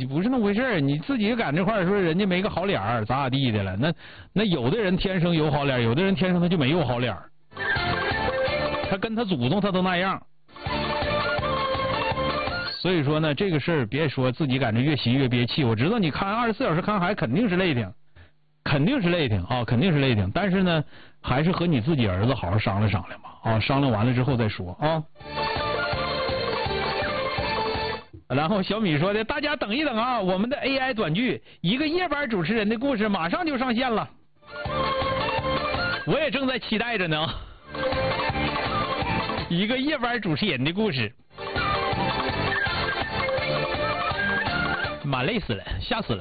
不是那么回事儿，你自己赶这块儿说人家没个好脸儿，咋地的了？那有的人天生有好脸，有的人天生他就没有好脸儿，他跟他祖宗他都那样。所以说呢，这个事儿别说自己感觉越洗越憋气。我知道你看24小时看孩子肯定是累挺，肯定是累挺啊，肯定是累挺。但是呢，还是和你自己儿子好好商量商量吧啊，商量完了之后再说啊。然后小米说的，大家等一等啊，我们的 AI 短剧一个夜班主持人的故事马上就上线了，我也正在期待着呢。一个夜班主持人的故事。妈累死了，吓死了。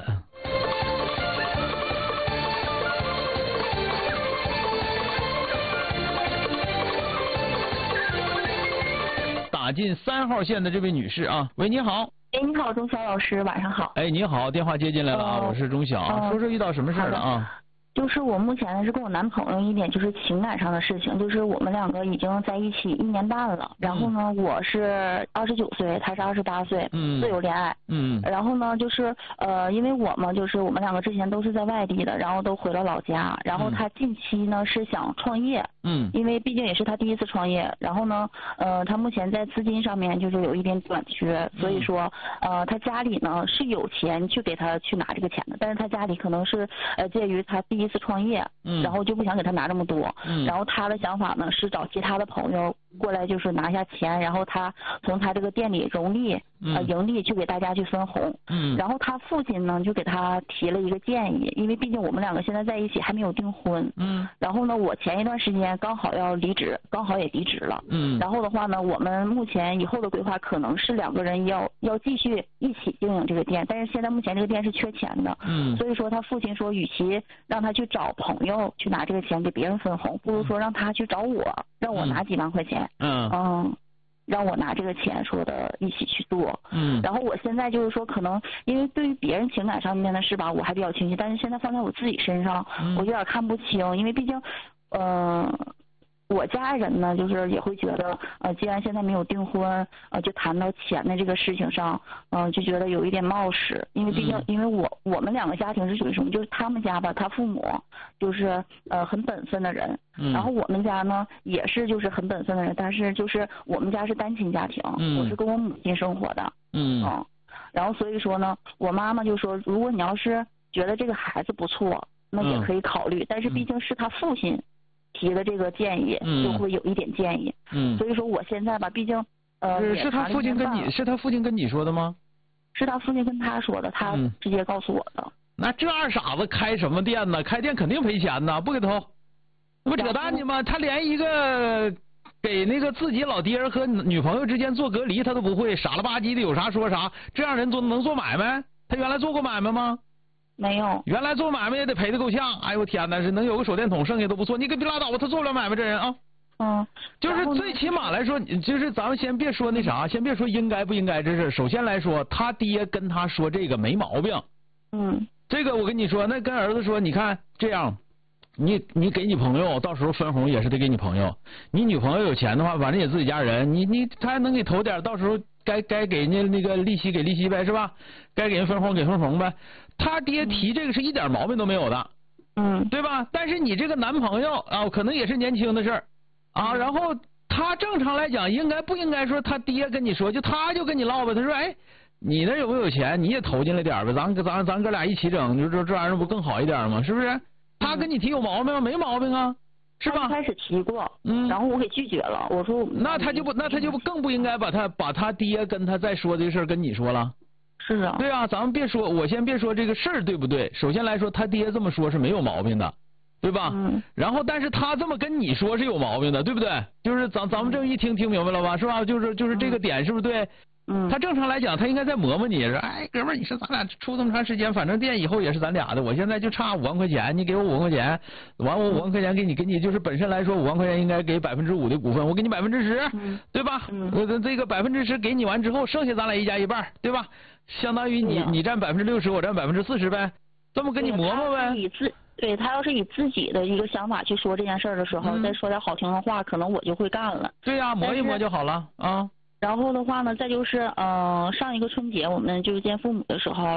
打进3号线的这位女士啊，喂，你好。 哎，你好，钟晓老师，晚上好。 哎，你好，电话接进来了啊，我是钟晓，说说遇到什么事了啊？ 就是我目前是跟我男朋友一点就是情感上的事情，就是我们两个已经在一起1年半了，然后呢，我是29岁，他是28岁，自由恋爱，然后呢，就是因为我嘛，就是我们两个之前都是在外地的，然后都回了老家，然后他近期呢是想创业，因为毕竟也是他第一次创业，然后呢，他目前在资金上面就是有一点短缺，所以说他家里呢是有钱去给他去拿这个钱的，但是他家里可能是介于他第一次创业，然后就不想给他拿这么多，然后他的想法呢是找其他的朋友过来就是拿下钱，然后他从他这个店里盈利去给大家去分红，然后他父亲呢就给他提了一个建议，因为毕竟我们两个现在在一起还没有订婚，然后呢我前一段时间刚好要离职，刚好也离职了，然后的话呢我们目前以后的规划可能是2个人要继续一起经营这个店，但是现在目前这个店是缺钱的，所以说他父亲说与其让他去找朋友去拿这个钱给别人分红，不如说让他去找我，让我拿几万块钱，让我拿这个钱说的一起去做，然后我现在就是说可能因为对于别人情感上面的事吧我还比较清晰，但是现在放在我自己身上我有点看不清，因为毕竟我家人呢就是也会觉得既然现在没有订婚就谈到钱的这个事情上就觉得有一点冒失，因为毕竟因为我们2个家庭是属于什么，就是他们家吧他父母就是很本分的人，然后我们家呢也是就是很本分的人，但是就是我们家是单亲家庭，我是跟我母亲生活的，然后所以说呢我妈妈就说如果你要是觉得这个孩子不错那也可以考虑，但是毕竟是他父亲提的这个建议，就会有一点建议，所以说我现在吧毕竟是他父亲跟你说的吗？ 是他父亲跟他说的，他直接告诉我的。 那这二傻子开什么店呢？开店肯定赔钱呢，不给投，那不扯淡呢吗？他连一个给那个自己老爹和女朋友之间做隔离他都不会，傻了吧唧的有啥说啥，这样人能做买卖？他原来做过买卖吗？ 没有， 原来做买卖也得赔得够呛。哎呦天哪，是能有个手电筒剩下都不错。你给别拉倒吧，他做不了买卖这人啊。就是最起码来说，就是咱们先别说那啥，先别说应该不应该这事。首先来说，他爹跟他说这个没毛病。这个我跟你说，那跟儿子说，你看这样，你给你朋友，到时候分红也是得给你朋友。你女朋友有钱的话，反正也自己家人，他还能给投点，到时候该给人家那个利息给利息呗，是吧？该给人分红给分红呗。他爹提这个是一点毛病都没有的，对吧？但是你这个男朋友啊，可能也是年轻的事儿啊，然后他正常来讲应该不应该说他爹跟你说，他就跟你唠呗，他说哎，你那有没有钱？你也投进来点呗，咱哥俩一起整，就这玩意儿不更好一点吗？是不是？他跟你提有毛病吗？没毛病啊，是吧？ 他一开始提过，然后我给拒绝了，我说那他就不更不应该把他爹跟他再说这事儿跟你说了。 是啊， 对啊，咱们别说，我先别说这个事儿对不对。首先来说，他爹这么说是没有毛病的，对吧？然后，但是他这么跟你说是有毛病的，对不对？就是咱们这一听明白了吧，是吧？就是这个点是不是对？他正常来讲，他应该再磨磨你，说哎，哥们儿，你说咱俩处这么长时间，反正店以后也是咱俩的，我现在就差5万块钱，你给我5万块钱，完我5万块钱给你，就是本身来说5万块钱应该给5%的股份，我给你10%，对吧？这个10%给你完之后，剩下咱俩1家1半，对吧？相当于你占60%，我占40%呗，这么跟你磨磨呗。 对，他要是以自己的一个想法去说这件事的时候，再说点好听的话，可能我就会干了。 对呀，磨一磨就好了啊。 然后的话呢，再就是上一个春节我们就是见父母的时候。